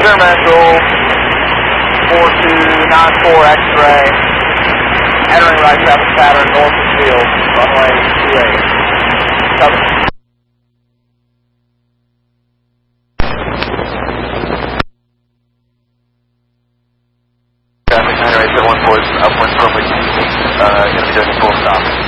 Menzel, 4294 X-ray, entering right traffic pattern north of field, runway 28. Cover. Traffic 908 1 upwind, going to be doing a full stop.